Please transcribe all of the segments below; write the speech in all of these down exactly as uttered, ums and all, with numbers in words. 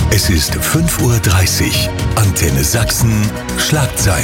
Es ist fünf Uhr dreißig. Antenne Sachsen. Schlagzeilen.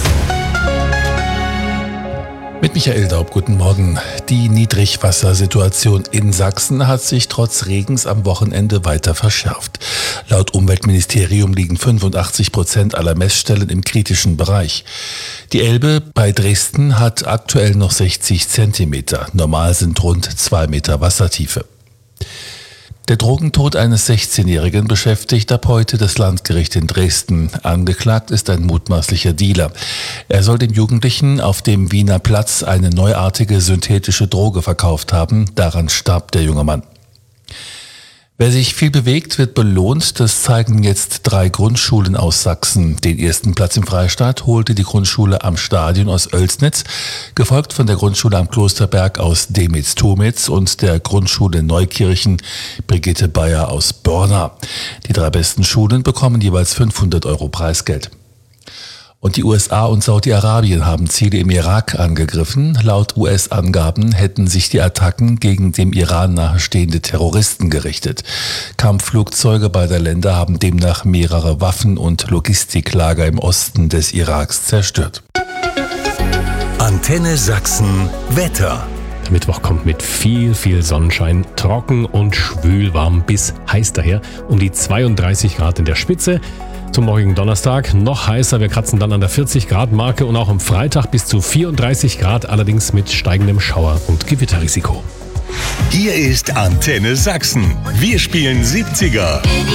Mit Michael Daub, guten Morgen. Die Niedrigwassersituation in Sachsen hat sich trotz Regens am Wochenende weiter verschärft. Laut Umweltministerium liegen fünfundachtzig Prozent aller Messstellen im kritischen Bereich. Die Elbe bei Dresden hat aktuell noch sechzig Zentimeter. Normal sind rund zwei Meter Wassertiefe. Der Drogentod eines sechzehnjährigen beschäftigt ab heute das Landgericht in Dresden. Angeklagt ist ein mutmaßlicher Dealer. Er soll dem Jugendlichen auf dem Wiener Platz eine neuartige synthetische Droge verkauft haben. Daran starb der junge Mann. Wer sich viel bewegt, wird belohnt. Das zeigen jetzt drei Grundschulen aus Sachsen. Den ersten Platz im Freistaat holte die Grundschule am Stadion aus Oelsnitz, gefolgt von der Grundschule am Klosterberg aus Demitz-Tomitz und der Grundschule Neukirchen Brigitte Bayer aus Borna. Die drei besten Schulen bekommen jeweils fünfhundert Euro Preisgeld. Und die U S A und Saudi-Arabien haben Ziele im Irak angegriffen. Laut U S-Angaben hätten sich die Attacken gegen dem Iran nahestehende Terroristen gerichtet. Kampfflugzeuge beider Länder haben demnach mehrere Waffen- und Logistiklager im Osten des Iraks zerstört. Antenne Sachsen. Wetter. Der Mittwoch kommt mit viel, viel Sonnenschein, trocken und schwülwarm bis heiß daher, um die zweiunddreißig Grad in der Spitze. Zum morgigen Donnerstag noch heißer, wir kratzen dann an der vierzig Grad Marke und auch am Freitag bis zu vierunddreißig Grad, allerdings mit steigendem Schauer- und Gewitterrisiko. Hier ist Antenne Sachsen. Wir spielen siebziger.